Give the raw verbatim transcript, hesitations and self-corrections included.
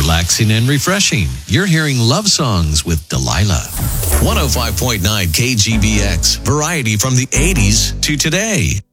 relaxing and refreshing. You're hearing Love Songs with Delilah. one oh five point nine K G B X, variety from the eighties to today.